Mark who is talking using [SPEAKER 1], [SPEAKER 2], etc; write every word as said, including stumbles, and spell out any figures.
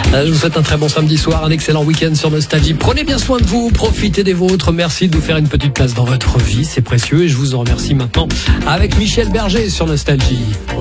[SPEAKER 1] Euh, je vous souhaite un très bon samedi soir, un excellent week-end sur Nostalgie. Prenez bien soin de vous, profitez des vôtres. Merci de nous faire une petite place dans votre vie, c'est précieux et je vous en remercie maintenant avec Michel Berger sur Nostalgie.